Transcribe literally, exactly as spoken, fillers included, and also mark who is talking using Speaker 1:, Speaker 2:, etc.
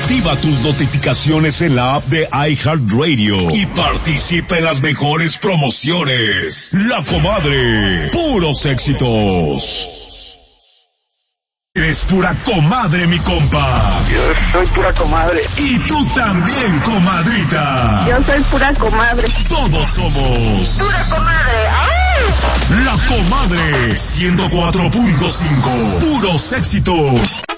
Speaker 1: Activa tus notificaciones en la app de iHeartRadio y participa en las mejores promociones. La Comadre, puros éxitos. Eres pura comadre, mi compa.
Speaker 2: Yo soy pura comadre.
Speaker 1: Y tú también, comadrita.
Speaker 3: Yo soy pura comadre.
Speaker 1: Todos somos
Speaker 3: pura comadre. ¡Ay!
Speaker 1: La Comadre, ciento cuatro punto cinco. Puros éxitos.